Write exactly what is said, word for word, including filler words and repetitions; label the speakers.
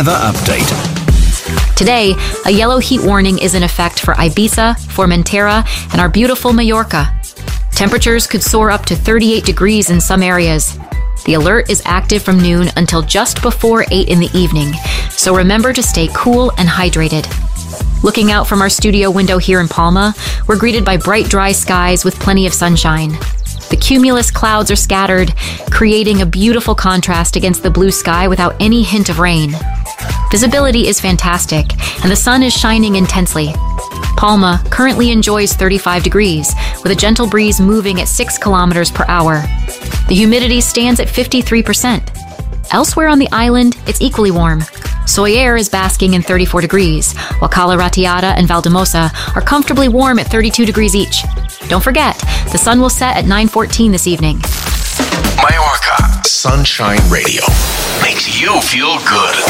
Speaker 1: The update.
Speaker 2: Today, a yellow heat warning is in effect for Ibiza, Formentera, and our beautiful Mallorca. Temperatures could soar up to thirty-eight degrees in some areas. The alert is active from noon until just before eight in the evening, so remember to stay cool and hydrated. Looking out from our studio window here in Palma, we're greeted by bright, dry skies with plenty of sunshine. The cumulus clouds are scattered, creating a beautiful contrast against the blue sky without any hint of rain. Visibility is fantastic, and the sun is shining intensely. Palma currently enjoys thirty-five degrees, with a gentle breeze moving at six kilometers per hour. The humidity stands at fifty-three percent. Elsewhere on the island, it's equally warm. Soller is basking in thirty-four degrees, while Cala Ratallada and Valdemosa are comfortably warm at thirty-two degrees each. Don't forget, the sun will set at nine fourteen this evening.
Speaker 1: Mallorca Sunshine Radio makes you feel good.